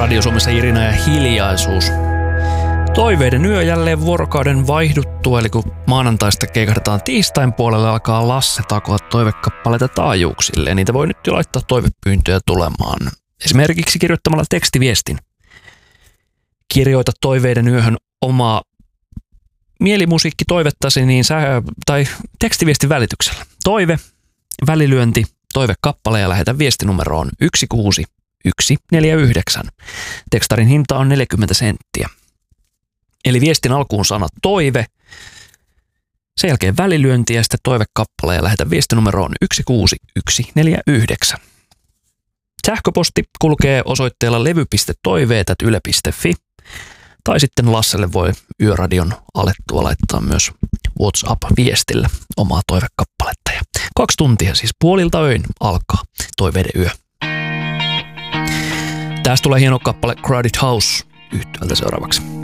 Radio Suomessa Irina ja hiljaisuus. Toiveiden yö jälleen vuorokauden vaihduttua, eli kun maanantaista keikahdetaan tiistain puolelle, alkaa Lasse takoa toivekappaleita taajuuksille. Ja niitä voi nyt jo laittaa toivepyyntöjä tulemaan. Esimerkiksi kirjoittamalla tekstiviestin. Kirjoita toiveiden yöhön omaa mielimusiikki toivettasi tai tekstiviestin välityksellä. Toive, välilyönti, toivekappale ja lähetä viestinumeroon 16149. Tekstarin hinta on 40 senttiä. Eli viestin alkuun sana toive, sen jälkeen välilyönti ja sitten toivekappale ja lähetä viestinumeroon 16149. Sähköposti kulkee osoitteella levy.toiveet@yle.fi tai sitten Lasselle voi Yöradion alettua laittaa myös WhatsApp-viestillä omaa toivekappaletta. Ja 2 tuntia siis puolilta öin alkaa Toiveiden yö. Tästä tulee hieno kappale Crowded House yhtyöltä seuraavaksi.